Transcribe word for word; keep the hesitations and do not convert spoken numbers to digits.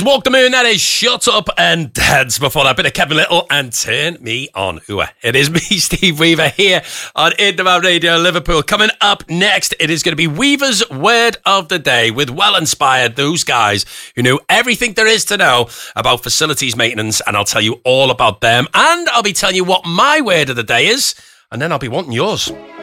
Walk the Moon, that is Shut Up and Dance. Before that, bit of Kevin Little and Turn Me On. Ooh, it is me, Steve Weaver, here on Independent Radio Liverpool. Coming up next, it is going to be Weaver's Word of the Day with Well Inspired, those guys who know everything there is to know about facilities maintenance, and I'll tell you all about them, and I'll be telling you what my word of the day is, and then I'll be wanting yours.